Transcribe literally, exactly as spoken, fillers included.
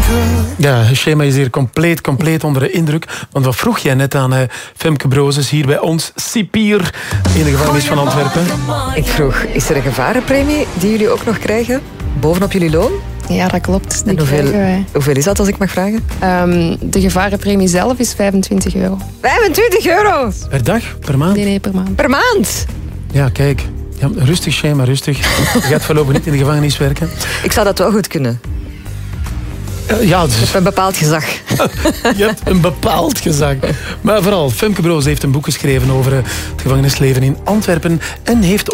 Ja, Shema is hier compleet, compleet onder de indruk. Want wat vroeg jij net aan uh, Femke Brozes hier bij ons, cipier in de gevangenis van Antwerpen? Ik vroeg, is er een gevarenpremie die jullie ook nog krijgen? Bovenop jullie loon? Ja, dat klopt. En hoeveel, hoeveel is dat, als ik mag vragen? Um, de gevarenpremie zelf is vijfentwintig euro. vijfentwintig euro? Per dag? Per maand? Nee, nee, per maand. Per maand? Ja, kijk. Ja, rustig, Shema, rustig. Je gaat voorlopig niet in de gevangenis werken. Ik zou dat wel goed kunnen. Uh, ja, dus... Je hebt een bepaald gezag. Je hebt een bepaald gezag. Maar vooral, Femke Broos heeft een boek geschreven over het gevangenisleven in Antwerpen en heeft